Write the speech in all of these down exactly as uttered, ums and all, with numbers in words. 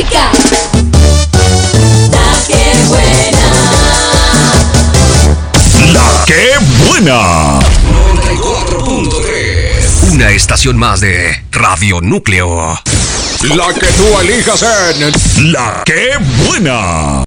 música. La que buena. La que buena. noventa y cuatro punto tres. Una estación más de Radio Núcleo. La que tú elijas en La que buena.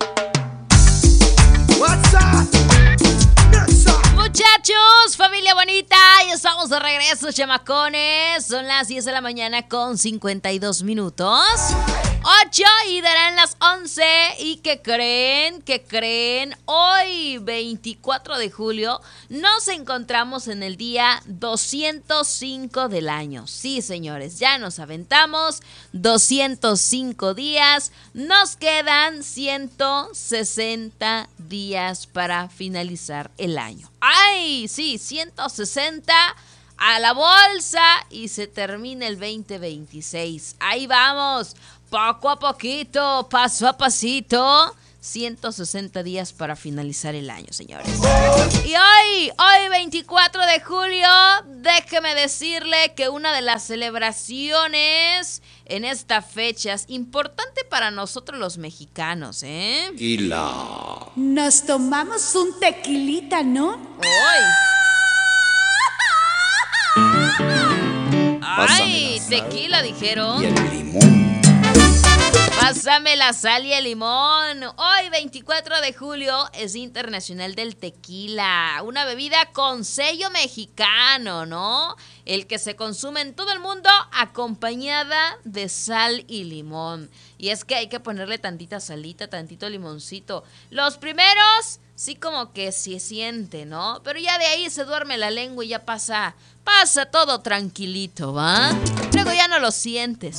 Muchachos, familia bonita, y estamos de regreso, chamacones. Son las diez de la mañana con cincuenta y dos minutos. ocho y darán las once. ¿Y qué creen? ¿Qué creen? Hoy, veinticuatro de julio, nos encontramos en el día doscientos cinco del año. Sí, señores, ya nos aventamos doscientos cinco días. Nos quedan ciento sesenta días para finalizar el año. ¡Ay! Sí, ciento sesenta a la bolsa y se termina el veinte veintiséis. Ahí vamos, poco a poquito, paso a pasito. ciento sesenta días para finalizar el año, señores. Y hoy, hoy veinticuatro de julio, déjeme decirle que una de las celebraciones en esta fecha es importante para nosotros los mexicanos, ¿eh? Tequila. Nos tomamos un tequilita, ¿no? Hoy. Ay, tequila dijeron. Y el limón. Pásame la sal y el limón. Hoy, veinticuatro de julio, es Internacional del Tequila. Una bebida con sello mexicano, ¿no? El que se consume en todo el mundo acompañada de sal y limón. Y es que hay que ponerle tantita salita, tantito limoncito. Los primeros, sí como que se siente, ¿no? Pero ya de ahí se duerme la lengua y ya pasa... Pasa todo tranquilito, ¿va? Luego ya no lo sientes.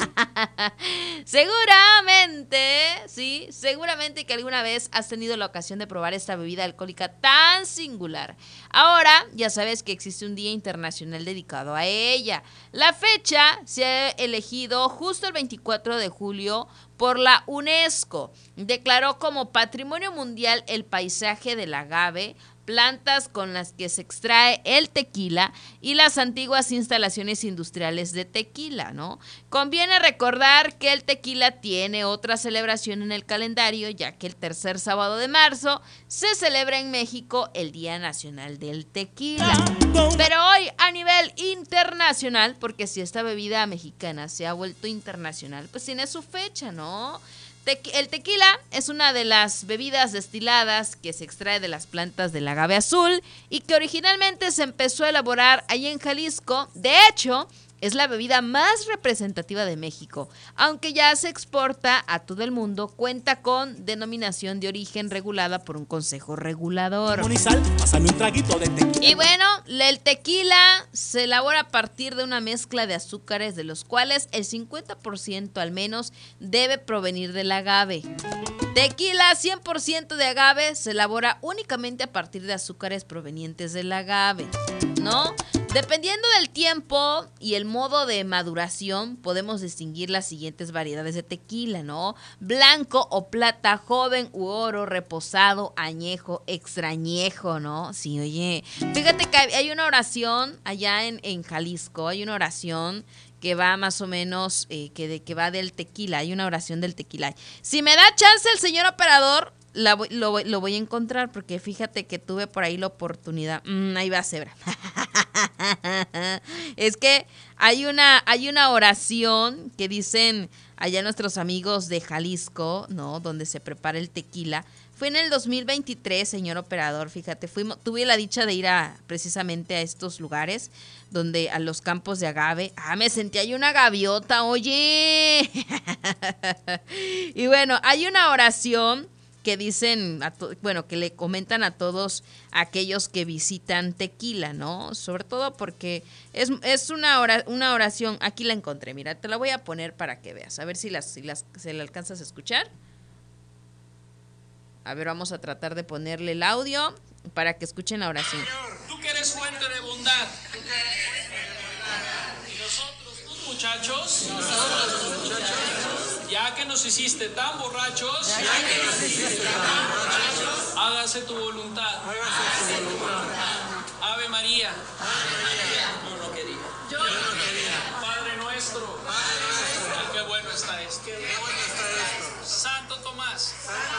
Seguramente, sí, seguramente que alguna vez has tenido la ocasión de probar esta bebida alcohólica tan singular. Ahora ya sabes que existe un día internacional dedicado a ella. La fecha se ha elegido justo el veinticuatro de julio por la UNESCO. Declaró como Patrimonio Mundial el paisaje del agave, plantas con las que se extrae el tequila y las antiguas instalaciones industriales de tequila, ¿no? Conviene recordar que el tequila tiene otra celebración en el calendario, ya que el tercer sábado de marzo se celebra en México el Día Nacional del Tequila. Pero hoy a nivel internacional, porque si esta bebida mexicana se ha vuelto internacional, pues tiene su fecha, ¿no? El tequila es una de las bebidas destiladas que se extrae de las plantas del agave azul y que originalmente se empezó a elaborar allí en Jalisco. De hecho, es la bebida más representativa de México, aunque ya se exporta a todo el mundo, cuenta con denominación de origen regulada por un consejo regulador. Y bueno, el tequila se elabora a partir de una mezcla de azúcares, de los cuales el cincuenta por ciento al menos debe provenir del agave. Tequila cien por ciento de agave se elabora únicamente a partir de azúcares provenientes del agave, ¿no? Dependiendo del tiempo y el modo de maduración, podemos distinguir las siguientes variedades de tequila, ¿no? Blanco o plata, joven u oro, reposado, añejo, extrañejo, ¿no? Sí, oye, fíjate que hay una oración allá en, en Jalisco, hay una oración que va más o menos, eh, que, de, que va del tequila, hay una oración del tequila. Si me da chance el señor operador, la, lo, lo voy a encontrar, porque fíjate que tuve por ahí la oportunidad. Mm, ahí va, Zebra. Es que hay una, hay una oración que dicen allá nuestros amigos de Jalisco, ¿no? Donde se prepara el tequila. Fue en el dos mil veintitrés, señor operador, fíjate, fuimos, tuve la dicha de ir a precisamente a estos lugares, donde a los campos de agave. Ah, me sentí ahí una gaviota, oye. Y bueno, hay una oración que dicen, a to- bueno, que le comentan a todos aquellos que visitan Tequila, ¿no? Sobre todo porque es, es una, ora- una oración, aquí la encontré, mira, te la voy a poner para que veas, a ver si, las, si las, se la alcanzas a escuchar. A ver, vamos a tratar de ponerle el audio para que escuchen la oración. Señor, tú que eres fuente de bondad. Y nosotros, tus muchachos, nosotros, tus muchachos, ya que nos hiciste tan borrachos, ya que nos hiciste tan borrachos, hágase tu voluntad. Hágase tu voluntad. Ave María. Ave María. Yo no quería. Yo no quería. Padre nuestro. Padre nuestro. Qué bueno está esto. Santo Tomás.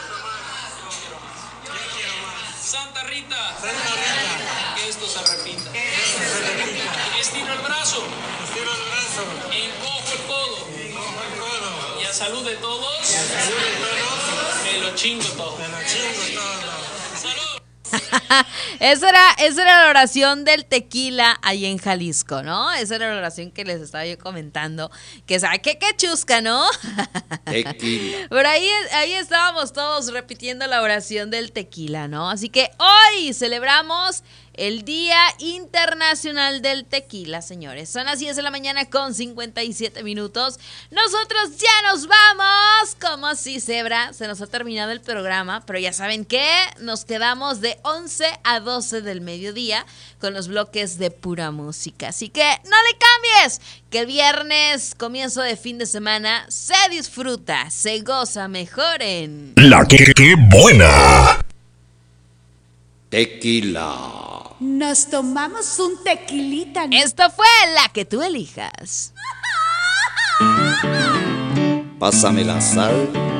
Santa Rita. Que esto se repita. Estiro el brazo. Encojo el codo. Y a salud de todos. Me lo chingo todo. Salud. Esa era, esa era la oración del tequila ahí en Jalisco, ¿no? Esa era la oración que les estaba yo comentando. Que es, qué qué chusca, ¿no? Tequila. Pero ahí, ahí estábamos todos repitiendo la oración del tequila, ¿no? Así que hoy celebramos el Día Internacional del Tequila, señores. Son las diez de la mañana con cincuenta y siete minutos. Nosotros ya nos vamos. Como si Zebra, se nos ha terminado el programa. Pero ya saben que nos quedamos de once a doce del mediodía con los bloques de pura música. Así que no le cambies, que el viernes, comienzo de fin de semana, se disfruta, se goza mejor en... La que, que buena. Tequila. Nos tomamos un tequilita, ¿no? Esto fue La que tú elijas. Pásame la sal